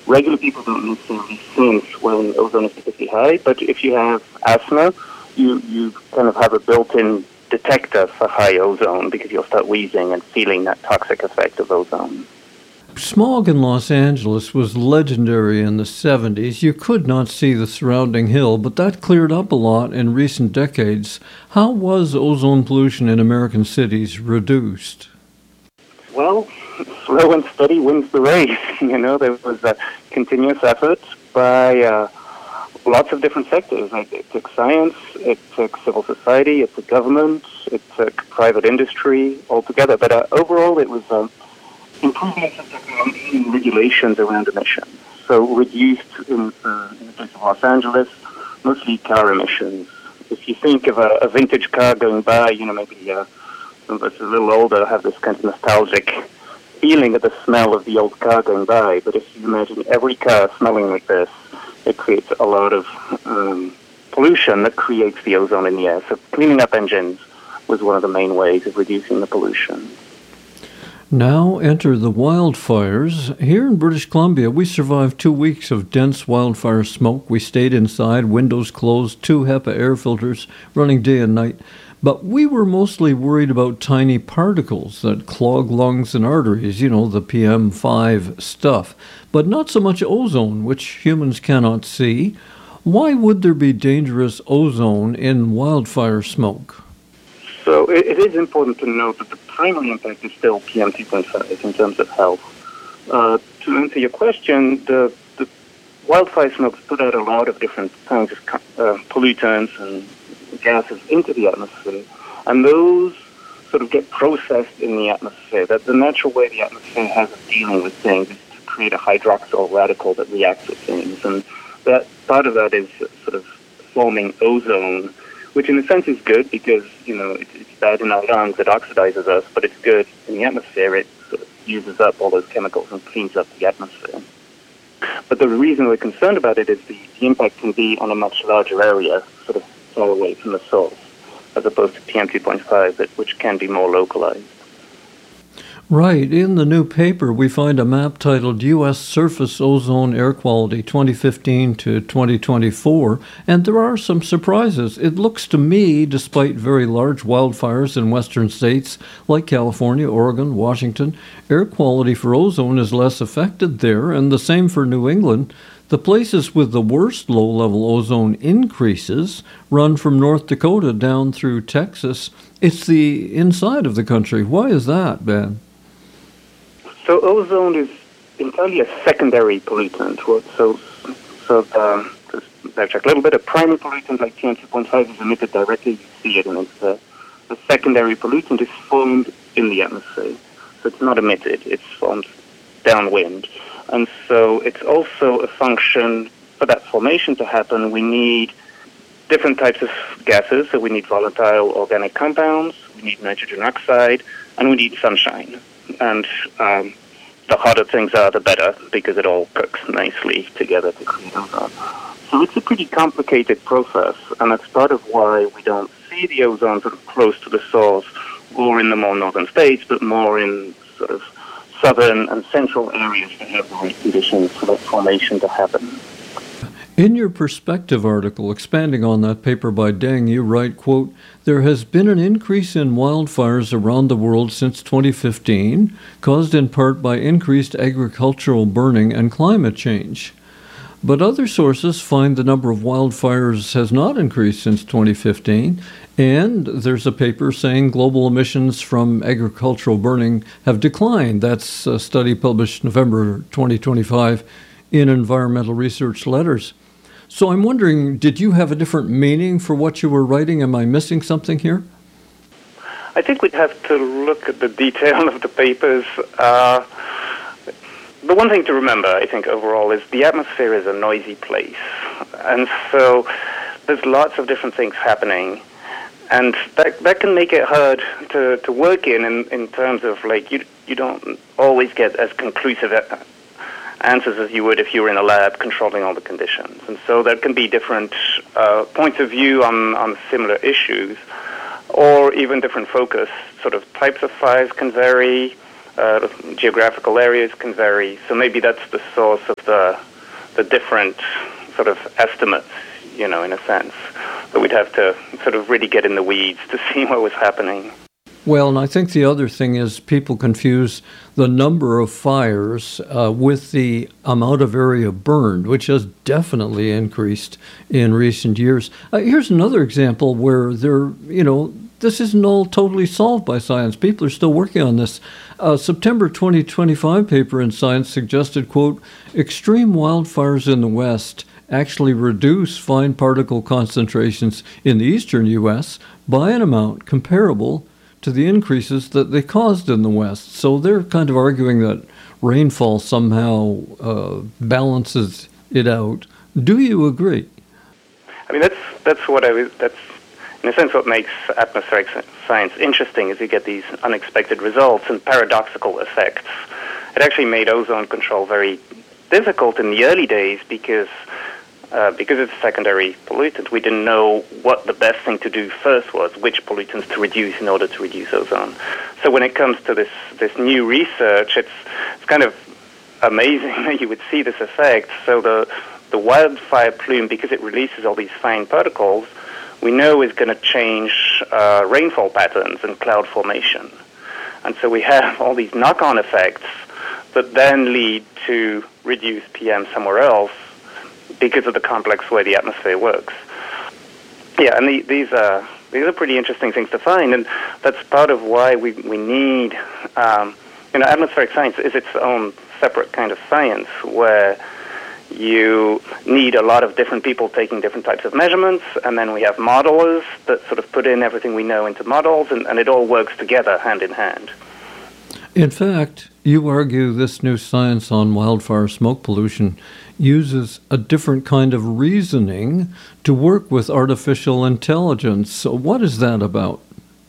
regular people don't necessarily sense when ozone is particularly high, but if you have asthma, you kind of have a built-in detector for high ozone because you'll start wheezing and feeling that toxic effect of ozone. Smog in Los Angeles was legendary in the 70s. You could not see the surrounding hill, but that cleared up a lot in recent decades. How was ozone pollution in American cities reduced? Well, slow and steady wins the race. There was a continuous effort by lots of different sectors. It took science, it took civil society, it took government, it took private industry altogether. But overall, it was improvements in technology and regulations around emissions. So reduced, in the case of Los Angeles, mostly car emissions. If you think of a vintage car going by, maybe some of us a little older have this kind of nostalgic feeling of the smell of the old car going by. But if you imagine every car smelling like this, it creates a lot of pollution that creates the ozone in the air. So cleaning up engines was one of the main ways of reducing the pollution. Now enter the wildfires. Here in British Columbia, we survived 2 weeks of dense wildfire smoke. We stayed inside, windows closed, 2 HEPA air filters running day and night. But we were mostly worried about tiny particles that clog lungs and arteries, the PM5 stuff. But not so much ozone, which humans cannot see. Why would there be dangerous ozone in wildfire smoke? So it is important to note that the primary impact is still PM2.5 in terms of health. To answer your question, the wildfire smokes put out a lot of different kinds of pollutants and gases into the atmosphere, and those sort of get processed in the atmosphere. That the natural way the atmosphere has of dealing with things is to create a hydroxyl radical that reacts with things, and that part of that is sort of forming ozone, which in a sense is good because, it's bad in our lungs, it oxidizes us, but it's good in the atmosphere. It sort of uses up all those chemicals and cleans up the atmosphere. But the reason we're concerned about it is the impact can be on a much larger area, sort of far away from the source, as opposed to PM2.5, which can be more localized. Right. In the new paper, we find a map titled U.S. Surface Ozone Air Quality 2015 to 2024, and there are some surprises. It looks to me, despite very large wildfires in western states like California, Oregon, Washington, air quality for ozone is less affected there, and the same for New England. The places with the worst low-level ozone increases run from North Dakota down through Texas. It's the inside of the country. Why is that, Ben? So ozone is entirely a secondary pollutant. There's a little bit of primary pollutant like PM2.5 is emitted directly. You see it, and it's the secondary pollutant is formed in the atmosphere. So it's not emitted; it's formed downwind. And so it's also a function for that formation to happen. We need different types of gases. So we need volatile organic compounds, we need nitrogen oxide, and we need sunshine. And the hotter things are, the better, because it all cooks nicely together to create ozone. So it's a pretty complicated process, and that's part of why we don't see the ozone sort of close to the source or in the more northern states, but more in sort of southern and central areas that have the right conditions for that formation to happen. In your perspective article, expanding on that paper by Deng, you write, quote, "There has been an increase in wildfires around the world since 2015, caused in part by increased agricultural burning and climate change. But other sources find the number of wildfires has not increased since 2015, and there's a paper saying global emissions from agricultural burning have declined." That's a study published November 2025 in Environmental Research Letters. So I'm wondering, did you have a different meaning for what you were writing? Am I missing something here? I think we'd have to look at the detail of the papers. The one thing to remember, I think, overall, is the atmosphere is a noisy place. And so there's lots of different things happening. And that can make it hard to work in terms of, like, you don't always get as conclusive answers as you would if you were in a lab controlling all the conditions. And so there can be different points of view on similar issues, or even different focus. Sort of types of fires can vary. Geographical areas can vary. So maybe that's the source of the different sort of estimates, in a sense, that we'd have to sort of really get in the weeds to see what was happening. Well, and I think the other thing is people confuse the number of fires with the amount of area burned, which has definitely increased in recent years. Here's another example where this isn't all totally solved by science. People are still working on this. September 2025 paper in Science suggested, quote, extreme wildfires in the West actually reduce fine particle concentrations in the eastern U.S. by an amount comparable to the increases that they caused in the West. So they're kind of arguing that rainfall somehow balances it out. Do you agree? I mean, that's in a sense what makes atmospheric science interesting, is you get these unexpected results and paradoxical effects. It actually made ozone control very difficult in the early days because it's a secondary pollutant. We didn't know what the best thing to do first was, which pollutants to reduce in order to reduce ozone. So when it comes to this new research, it's kind of amazing that you would see this effect. So the wildfire plume, because it releases all these fine particles, we know is going to change rainfall patterns and cloud formation. And so we have all these knock-on effects that then lead to reduced PM somewhere else, because of the complex way the atmosphere works. Yeah, and these are pretty interesting things to find, and that's part of why we need, atmospheric science is its own separate kind of science, where you need a lot of different people taking different types of measurements, and then we have modelers that sort of put in everything we know into models, and it all works together hand in hand. In fact, you argue this new science on wildfire smoke pollution uses a different kind of reasoning to work with artificial intelligence. So what is that about?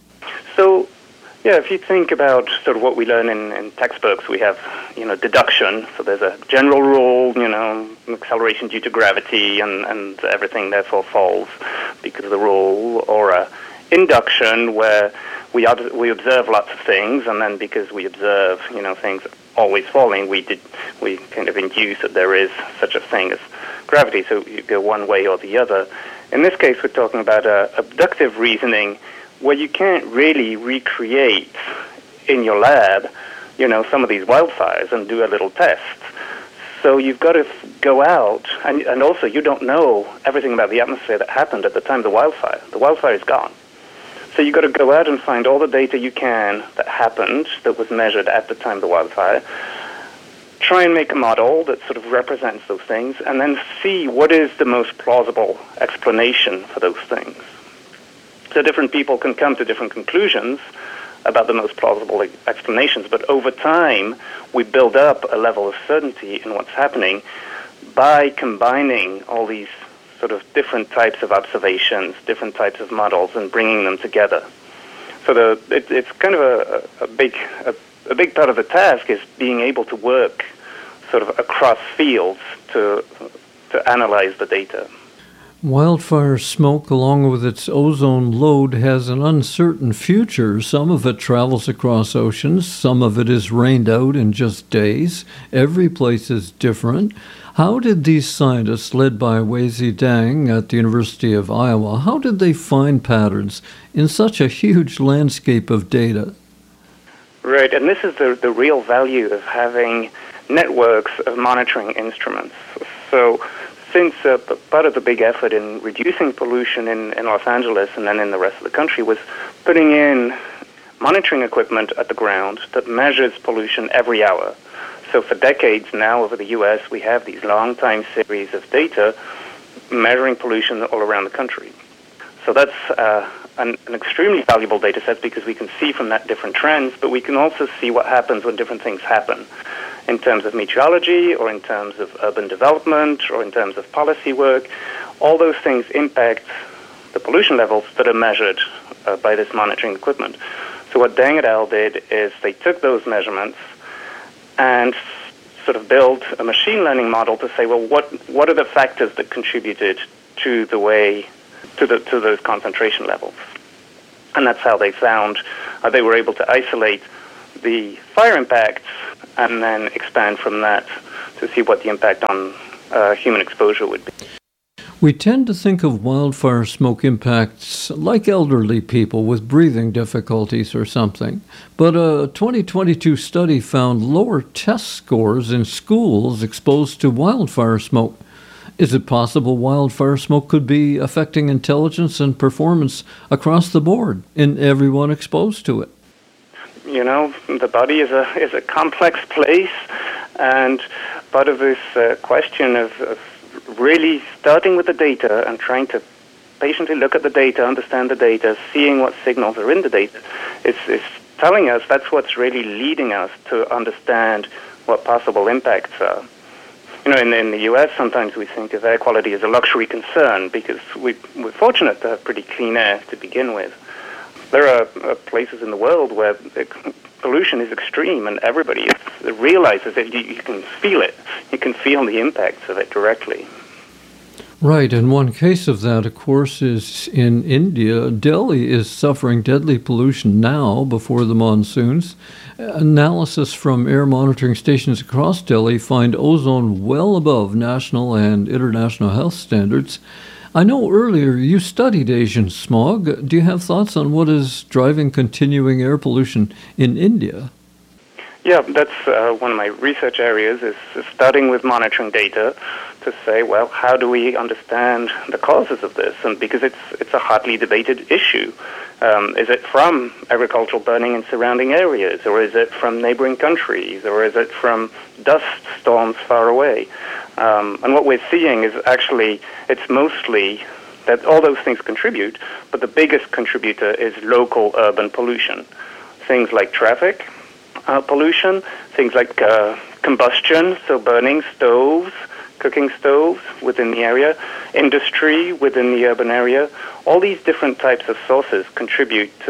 So, if you think about sort of what we learn in textbooks, we have, deduction. So there's a general rule, acceleration due to gravity, and everything therefore falls because of the rule, or induction, where we observe lots of things, and then because we observe, things always falling, we kind of induce that there is such a thing as gravity. So you go one way or the other. In this case, we're talking about abductive reasoning, where you can't really recreate in your lab, some of these wildfires and do a little test. So you've got to go out, and also you don't know everything about the atmosphere that happened at the time of the wildfire. The wildfire is gone. So you've got to go out and find all the data you can that happened, that was measured at the time of the wildfire, try and make a model that sort of represents those things, and then see what is the most plausible explanation for those things. So different people can come to different conclusions about the most plausible explanations, but over time we build up a level of certainty in what's happening by combining all these sort of different types of observations, different types of models, and bringing them together. So it's kind of a big part of the task is being able to work sort of across fields to analyze the data. Wildfire smoke, along with its ozone load, has an uncertain future. Some of it travels across oceans. Some of it is rained out in just days. Every place is different. How did these scientists, led by Weizhi Deng at the University of Iowa, how did they find patterns in such a huge landscape of data? Right, and this is the real value of having networks of monitoring instruments. So since part of the big effort in reducing pollution in Los Angeles and then in the rest of the country was putting in monitoring equipment at the ground that measures pollution every hour. So for decades now over the U.S., we have these long-time series of data measuring pollution all around the country. So that's an extremely valuable data set because we can see from that different trends, but we can also see what happens when different things happen in terms of meteorology or in terms of urban development or in terms of policy work. All those things impact the pollution levels that are measured by this monitoring equipment. So what Deng et al. Did is they took those measurements and sort of build a machine learning model to say, well, what are the factors that contributed to those concentration levels? And that's how they found they were able to isolate the fire impacts and then expand from that to see what the impact on human exposure would be. We tend to think of wildfire smoke impacts like elderly people with breathing difficulties or something. But a 2022 study found lower test scores in schools exposed to wildfire smoke. Is it possible wildfire smoke could be affecting intelligence and performance across the board in everyone exposed to it? You know, the body is a complex place, and part of this question of really starting with the data and trying to patiently look at the data, understand the data, seeing what signals are in the data, it's telling us that's what's really leading us to understand what possible impacts are. You know, in the U.S., sometimes we think of air quality as a luxury concern because we're fortunate to have pretty clean air to begin with. There are places in the world where pollution is extreme and everybody realizes it. You can feel it. You can feel the impacts of it directly. Right, and one case of that, of course, is in India. Delhi is suffering deadly pollution now before the monsoons. Analysis from air monitoring stations across Delhi find ozone well above national and international health standards. I know earlier you studied Asian smog. Do you have thoughts on what is driving continuing air pollution in India? Yeah, that's one of my research areas, is starting with monitoring data to say, well, how do we understand the causes of this? And because it's a hotly debated issue. Is it from agricultural burning in surrounding areas, or is it from neighboring countries, or is it from dust storms far away? And what we're seeing is actually it's mostly that all those things contribute, but the biggest contributor is local urban pollution. Things like traffic pollution, things like combustion, so burning stoves, cooking stoves within the area, industry within the urban area. All these different types of sources contribute to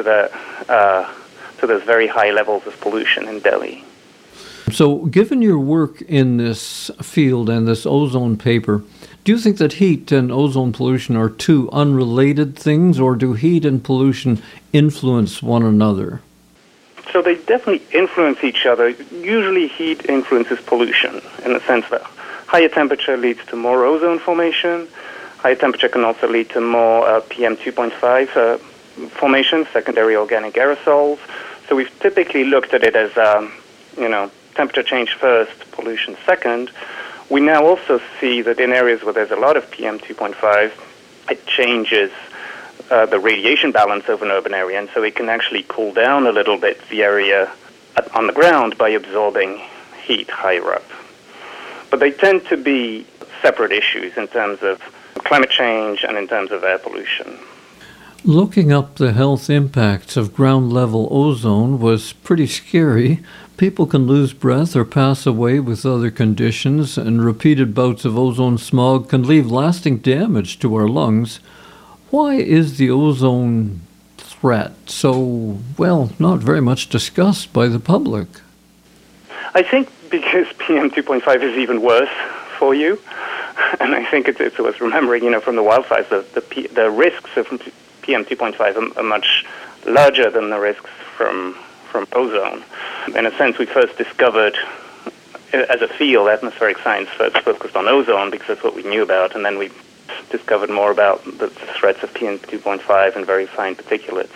those very high levels of pollution in Delhi. So, given your work in this field and this ozone paper, do you think that heat and ozone pollution are two unrelated things, or do heat and pollution influence one another? So they definitely influence each other. Usually heat influences pollution in the sense that higher temperature leads to more ozone formation. Higher temperature can also lead to more PM 2.5 formation, secondary organic aerosols. So we've typically looked at it as, temperature change first, pollution second. We now also see that in areas where there's a lot of PM 2.5, it changes the radiation balance of an urban area, and so it can actually cool down a little bit the area on the ground by absorbing heat higher up. But they tend to be separate issues in terms of climate change and in terms of air pollution. Looking up the health impacts of ground-level ozone was pretty scary. People can lose breath or pass away with other conditions, and repeated bouts of ozone smog can leave lasting damage to our lungs. Why is the ozone threat so, not very much discussed by the public? I think because PM 2.5 is even worse for you, and I think it's worth remembering, from the wildfires, the risks of PM 2.5 are much larger than the risks from ozone. In a sense, we first discovered, as a field, atmospheric science first focused on ozone because that's what we knew about, and then we discovered more about the threats of PM 2.5 and very fine particulates.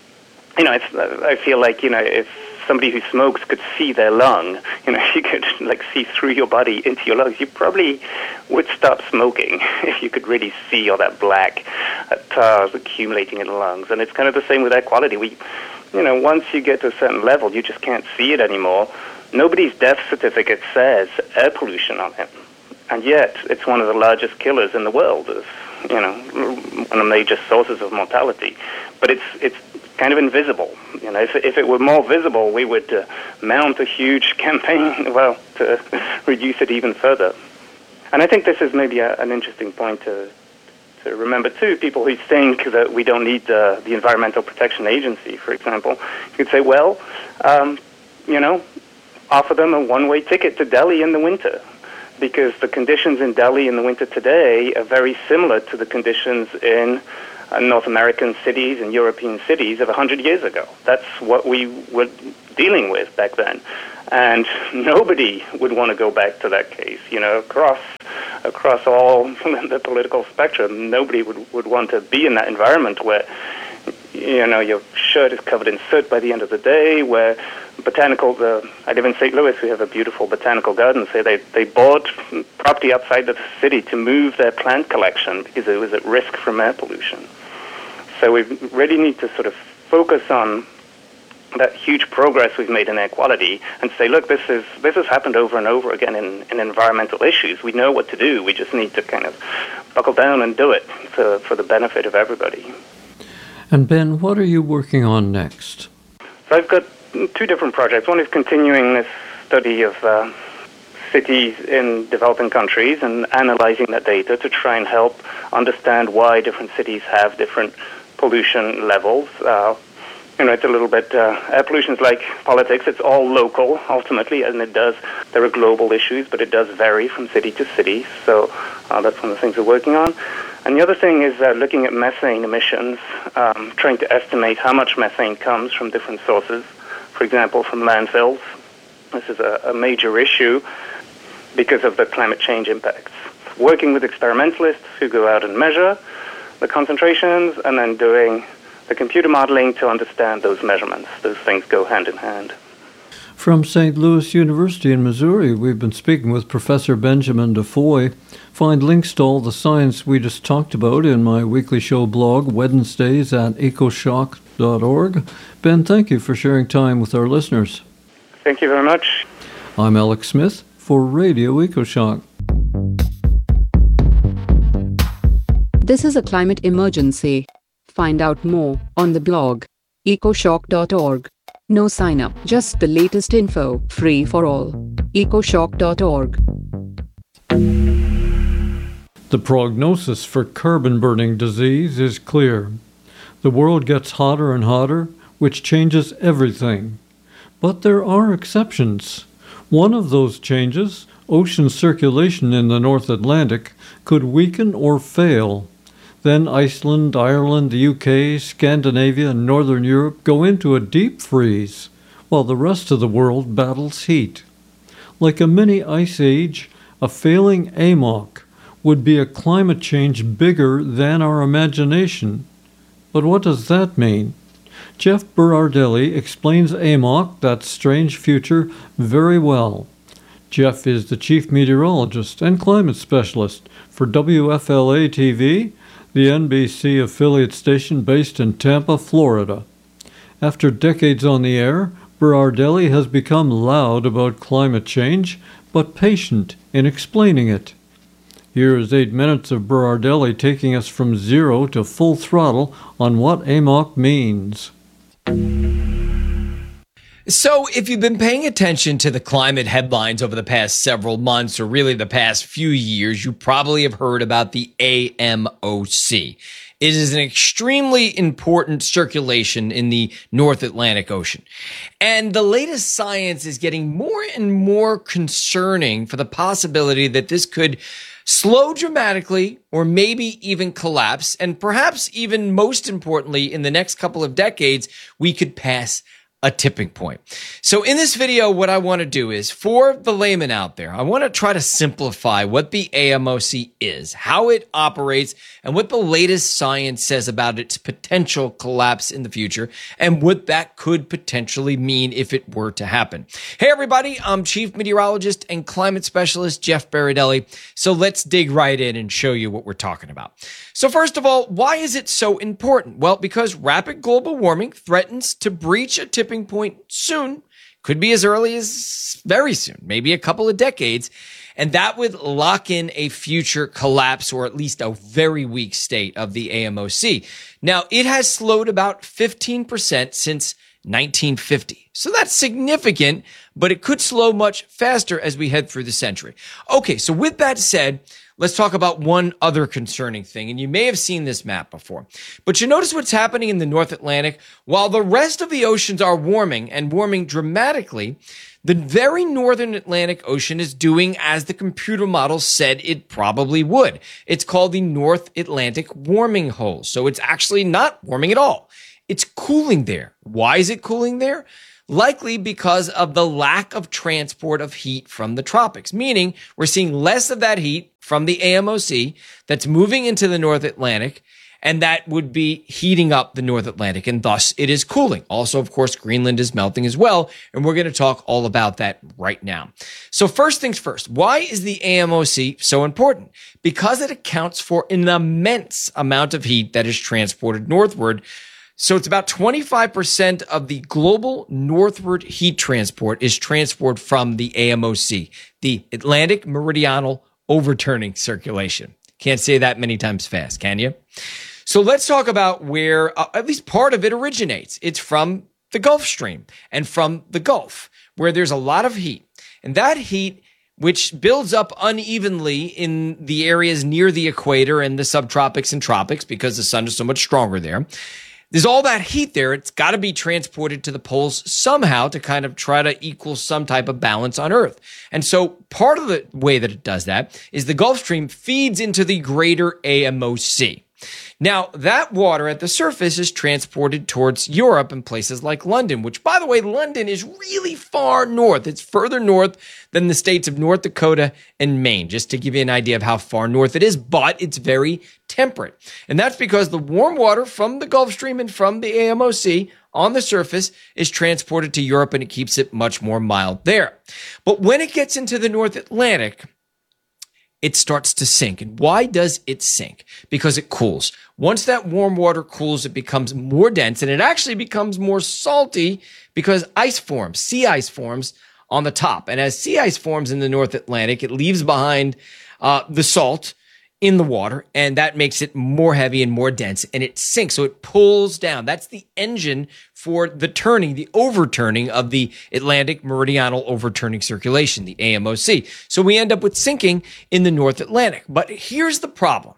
I feel like, if somebody who smokes could see their lung, you could see through your body into your lungs, you probably would stop smoking if you could really see all that black tar accumulating in the lungs. And it's kind of the same with air quality. Once you get to a certain level, you just can't see it anymore. Nobody's death certificate says air pollution on it. And yet, it's one of the largest killers in the world, of, one of the major sources of mortality. But it's kind of invisible. If it were more visible, we would mount a huge campaign, to reduce it even further. And I think this is maybe an interesting point to remember, too. People who think that we don't need the Environmental Protection Agency, for example, you could say, offer them a one-way ticket to Delhi in the winter, because the conditions in Delhi in the winter today are very similar to the conditions in North American cities and European cities of 100 years ago. That's what we were dealing with back then. And nobody would want to go back to that case. Across all the political spectrum, nobody would want to be in that environment where, your shirt is covered in soot by the end of the day, where I live in St. Louis, we have a beautiful botanical garden. So they bought property outside the city to move their plant collection because it was at risk from air pollution. So we really need to sort of focus on that huge progress we've made in air quality and say, look, this has happened over and over again in environmental issues. We know what to do. We just need to kind of buckle down and do it for the benefit of everybody. And Ben, what are you working on next? So I've got two different projects. One is continuing this study of cities in developing countries and analyzing that data to try and help understand why different cities have different pollution levels. It's a little bit, air pollution is like politics. It's all local, ultimately, and there are global issues, but it does vary from city to city. So that's one of the things we're working on. And the other thing is looking at methane emissions, trying to estimate how much methane comes from different sources. For example, from landfills. This is a major issue because of the climate change impacts. Working with experimentalists who go out and measure the concentrations and then doing the computer modeling to understand those measurements. Those things go hand in hand. From St. Louis University in Missouri, we've been speaking with Professor Benjamin DeFoy. Find links to all the science we just talked about in my weekly show blog, Wednesdays at ecoshock.org. Ben, thank you for sharing time with our listeners. Thank you very much. I'm Alex Smith for Radio EcoShock. This is a climate emergency. Find out more on the blog, ecoshock.org. No sign up, just the latest info, free for all. ecoshock.org. The prognosis for carbon-burning disease is clear. The world gets hotter and hotter, which changes everything. But there are exceptions. One of those changes, ocean circulation in the North Atlantic, could weaken or fail. Then Iceland, Ireland, the UK, Scandinavia, and Northern Europe go into a deep freeze, while the rest of the world battles heat. Like a mini ice age, a failing AMOC would be a climate change bigger than our imagination. But what does that mean? Jeff Berardelli explains AMOC, that strange future, very well. Jeff is the chief meteorologist and climate specialist for WFLA-TV, the NBC affiliate station based in Tampa, Florida. After decades on the air, Berardelli has become loud about climate change, but patient in explaining it. Here is 8 minutes of Berardelli taking us from zero to full throttle on what AMOC means. So if you've been paying attention to the climate headlines over the past several months, or really the past few years, you probably have heard about the AMOC. It is an extremely important circulation in the North Atlantic Ocean. And the latest science is getting more and more concerning for the possibility that this could slow dramatically or maybe even collapse. And perhaps even most importantly, in the next couple of decades, we could pass a tipping point. So in this video, what I want to do is, for the layman out there, I want to try to simplify what the AMOC is, how it operates, and what the latest science says about its potential collapse in the future, and what that could potentially mean if it were to happen. Hey everybody, I'm Chief Meteorologist and Climate Specialist Jeff Berardelli. So let's dig right in and show you what we're talking about. So first of all, why is it so important? Well, because rapid global warming threatens to breach a tipping point soon, could be as early as very soon, maybe a couple of decades, and that would lock in a future collapse or at least a very weak state of the AMOC. Now, it has slowed about 15% since 1950. So that's significant, but it could slow much faster as we head through the century. Okay, so with that said, let's talk about one other concerning thing. And you may have seen this map before, but you notice what's happening in the North Atlantic? While the rest of the oceans are warming and warming dramatically, the very northern Atlantic Ocean is doing as the computer model said it probably would. It's called the North Atlantic warming hole. So it's actually not warming at all. It's cooling there. Why is it cooling there? Likely because of the lack of transport of heat from the tropics, meaning we're seeing less of that heat from the AMOC that's moving into the North Atlantic, and that would be heating up the North Atlantic, and thus it is cooling. Also, of course, Greenland is melting as well, and we're going to talk all about that right now. So first things first, why is the AMOC so important? Because it accounts for an immense amount of heat that is transported northward. So it's about 25% of the global northward heat transport is transport from the AMOC, the Atlantic Meridional Overturning Circulation. Can't say that many times fast, can you? So let's talk about where at least part of it originates. It's from the Gulf Stream and from the Gulf, where there's a lot of heat. And that heat, which builds up unevenly in the areas near the equator and the subtropics and tropics because the sun is so much stronger there. There's all that heat there. It's got to be transported to the poles somehow to kind of try to equal some type of balance on Earth. And so part of the way that it does that is the Gulf Stream feeds into the greater AMOC. Now, that water at the surface is transported towards Europe and places like London, which, by the way, London is really far north. It's further north than the states of North Dakota and Maine, just to give you an idea of how far north it is, but it's very temperate. And that's because the warm water from the Gulf Stream and from the AMOC on the surface is transported to Europe, and it keeps it much more mild there. But when it gets into the North Atlantic, it starts to sink. And why does it sink? Because it cools. Once that warm water cools, it becomes more dense, and it actually becomes more salty because ice forms, sea ice forms on the top. And as sea ice forms in the North Atlantic, it leaves behind the salt in the water, and that makes it more heavy and more dense, and it sinks. So it pulls down. That's the engine for the turning, the overturning of the Atlantic Meridional Overturning Circulation, the AMOC. So we end up with sinking in the North Atlantic. But here's the problem.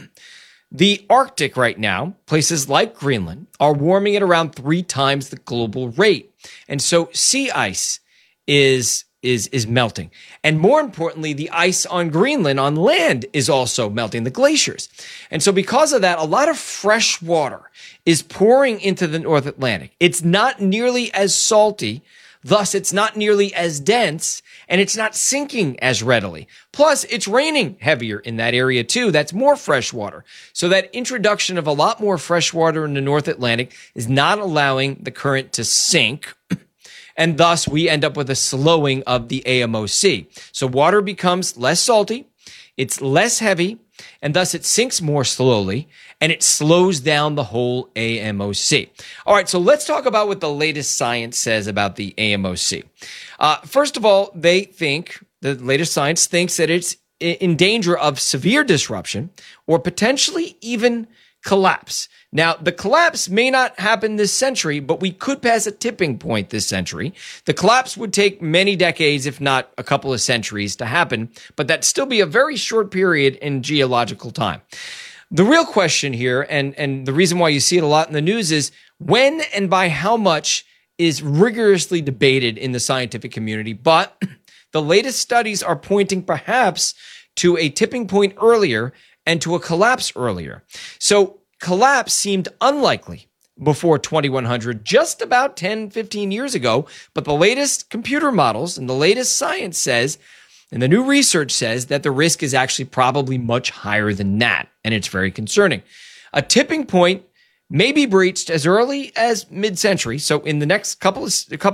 The Arctic right now, places like Greenland, are warming at around 3 times the global rate. And so sea ice is melting. And more importantly, the ice on Greenland on land is also melting, the glaciers. And so because of that, a lot of fresh water is pouring into the North Atlantic. It's not nearly as salty, thus it's not nearly as dense, and it's not sinking as readily. Plus, it's raining heavier in that area too. That's more fresh water. So that introduction of a lot more fresh water in the North Atlantic is not allowing the current to sink. And thus, we end up with a slowing of the AMOC. So water becomes less salty, it's less heavy, and thus it sinks more slowly, and it slows down the whole AMOC. All right, so let's talk about what the latest science says about the AMOC. First of all, the latest science thinks that it's in danger of severe disruption or potentially even collapse. Now, the collapse may not happen this century, but we could pass a tipping point this century. The collapse would take many decades, if not a couple of centuries, to happen, but that'd still be a very short period in geological time. The real question here, and the reason why you see it a lot in the news, is when and by how much is rigorously debated in the scientific community, but the latest studies are pointing perhaps to a tipping point earlier and to a collapse earlier. So collapse seemed unlikely before 2100, just about 10, 15 years ago. But the latest computer models and the latest science says, and the new research says, that the risk is actually probably much higher than that. And it's very concerning. A tipping point may be breached as early as mid-century, so in the next couple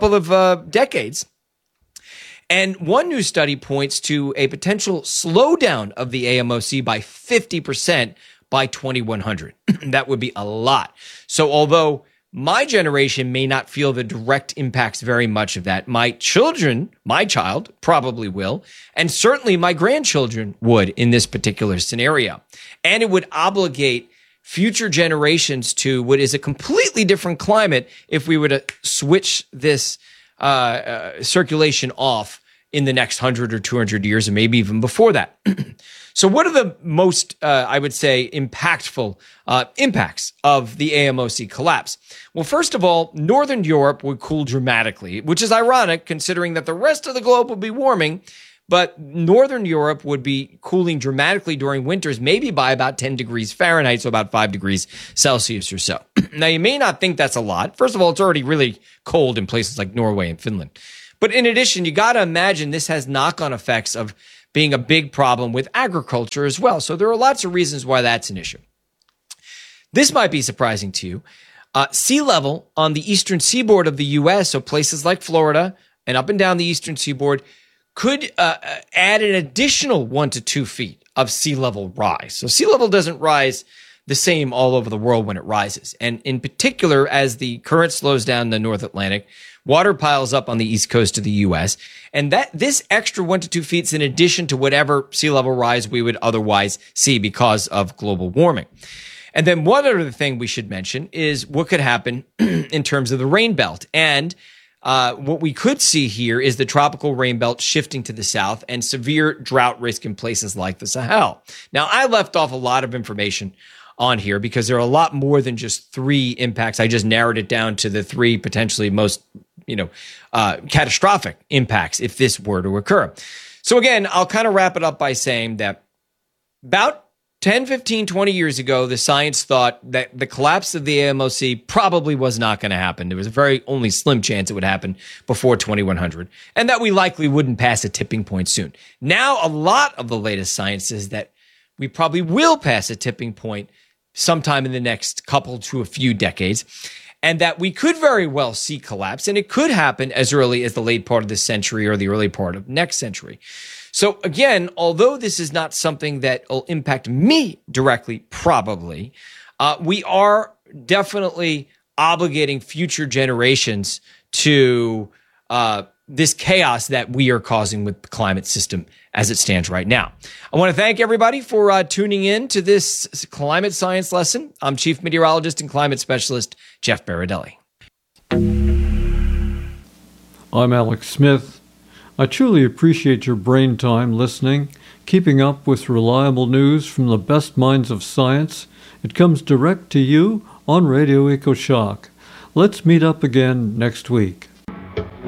of decades. And one new study points to a potential slowdown of the AMOC by 50% by 2100. That would be a lot. So although my generation may not feel the direct impacts very much of that, my child probably will, and certainly my grandchildren would in this particular scenario. And it would obligate future generations to what is a completely different climate if we were to switch this circulation off in the next 100 or 200 years, and maybe even before that. So what are the most, I would say, impactful impacts of the AMOC collapse? Well, first of all, Northern Europe would cool dramatically, which is ironic considering that the rest of the globe would be warming, but Northern Europe would be cooling dramatically during winters, maybe by about 10 degrees Fahrenheit, so about 5 degrees Celsius or so. Now, you may not think that's a lot. First of all, it's already really cold in places like Norway and Finland. But in addition, you got to imagine this has knock-on effects of being a big problem with agriculture as well. So there are lots of reasons why that's an issue. This might be surprising to you. Sea level on the eastern seaboard of the U.S., so places like Florida and up and down the eastern seaboard, could add an additional 1 to 2 feet of sea level rise. So sea level doesn't rise the same all over the world when it rises. And in particular, as the current slows down in the North Atlantic, water piles up on the east coast of the U.S. And that this extra 1 to 2 feet is in addition to whatever sea level rise we would otherwise see because of global warming. And then one other thing we should mention is what could happen in terms of the rain belt. And what we could see here is the tropical rain belt shifting to the south and severe drought risk in places like the Sahel. Now, I left off a lot of information on here because there are a lot more than just 3 impacts. I just narrowed it down to the 3 potentially most, catastrophic impacts if this were to occur. So again, I'll kind of wrap it up by saying that about 10, 15, 20 years ago, the science thought that the collapse of the AMOC probably was not going to happen. There was a very only slim chance it would happen before 2100, and that we likely wouldn't pass a tipping point soon. Now, a lot of the latest science says that we probably will pass a tipping point sometime in the next couple to a few decades, and that we could very well see collapse, and it could happen as early as the late part of this century or the early part of next century. So again, although this is not something that will impact me directly, probably, we are definitely obligating future generations to this chaos that we are causing with the climate system as it stands right now. I want to thank everybody for tuning in to this climate science lesson. I'm Chief Meteorologist and Climate Specialist Jeff Baradelli. I'm Alex Smith. I truly appreciate your brain time listening, keeping up with reliable news from the best minds of science. It comes direct to you on Radio EcoShock. Let's meet up again next week.